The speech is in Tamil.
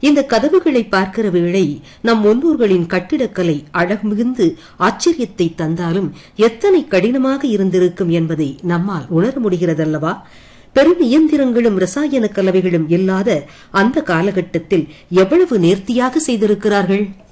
இந்த கதவுகளை பார்க்கிற வேளை நம் முன்னோர்களின் கட்டிடக்கலை அழகு மிகுந்து ஆச்சரியத்தை தந்தாலும் எத்தனை கடினமாக இருந்திருக்கும் என்பதை நம்மால் உணர முடிகிறதல்லவா? பெரும் இயந்திரங்களும் ரசாயன கலவைகளும் இல்லாத அந்த காலகட்டத்தில் எவ்வளவு நேர்த்தியாக செய்திருக்கிறார்கள்.